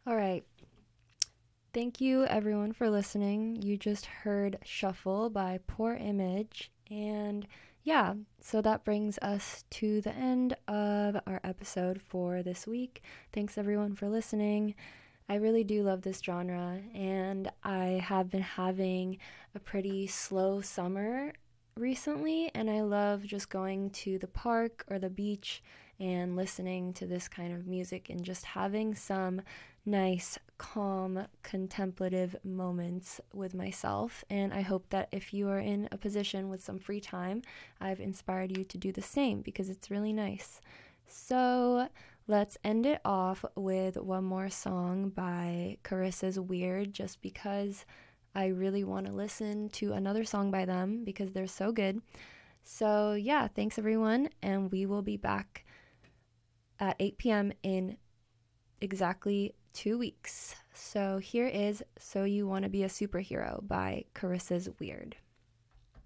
All right. Thank you everyone for listening. You just heard Shuffle by Poor Image. And yeah, so that brings us to the end of our episode for this week. Thanks everyone for listening. I really do love this genre, and I have been having a pretty slow summer recently, and I love just going to the park or the beach and listening to this kind of music and just having some nice, calm, contemplative moments with myself. And I hope that if you are in a position with some free time, I've inspired you to do the same because it's really nice. So, let's end it off with one more song by Carissa's Weird, just because I really want to listen to another song by them because they're so good. So, yeah, thanks everyone, and we will be back at 8 p.m. in exactly 2 weeks. So, here is So You Want to Be a Superhero by Carissa's Weird.